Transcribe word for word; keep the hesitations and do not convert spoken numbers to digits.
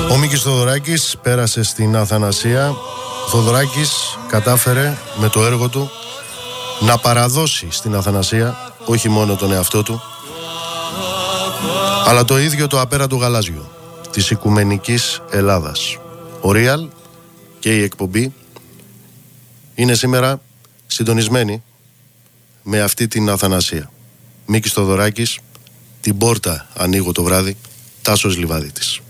Ο Μίκης Θοδωράκης πέρασε στην Αθανασία. Ο Θοδωράκης κατάφερε με το έργο του να παραδώσει στην Αθανασία όχι μόνο τον εαυτό του, αλλά το ίδιο το απέραντο γαλάζιο της οικουμενικής Ελλάδας. Ο Real και η εκπομπή είναι σήμερα συντονισμένοι με αυτή την Αθανασία. Μίκης Θοδωράκης, την πόρτα ανοίγω το βράδυ, Τάσος Λιβάδητης.